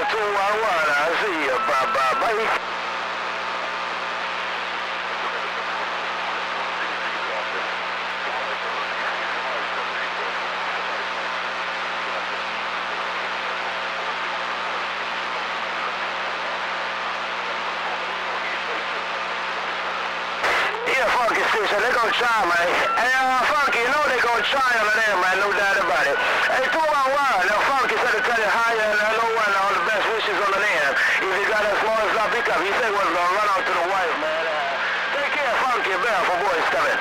211, I see you. Bye-bye. Yeah, Funky Station, they gonna try, man. Hey, Funky, you know they gonna try on there, man, no doubt about it. Hey, 211, now Funky said to tell you hi and low and all the best wishes on the end. If you got a small stop pickup, he said was gonna run out to the wife, man. Take care, Funky, Bell for boys coming.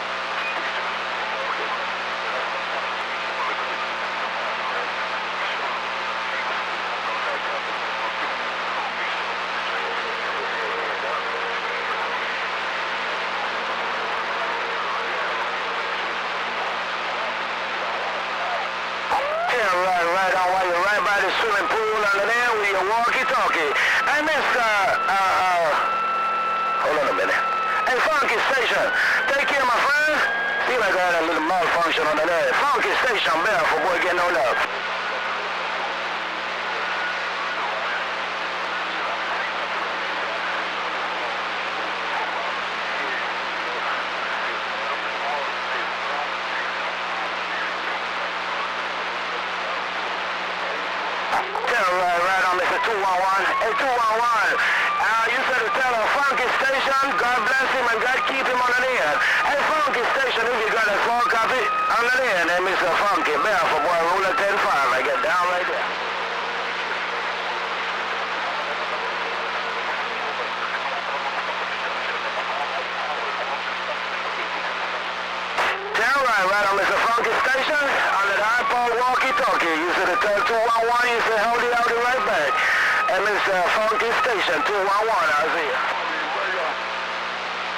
Right on while you're right by the swimming pool under there with your walkie-talkie. Hey, Mr. Hold on a minute. Hey, Funky Station, take care, my friend. See like I had a little malfunction under there. Funky Station, Bell for boy getting no love. Right on, Mr. 211. Hey, 211. You said to tell a Funky Station, God bless him and God keep him on the air. Hey, Funky Station, if you got a small copy on the air, then Mr. Funky, Bell for boy, ruler 10-5. I get down right there. Right on, Mr. Funky Station, under the iPod walkie-talkie. You said to tell 211, you said howdy right back. And Mr. Funky Station, 211, I'll see you.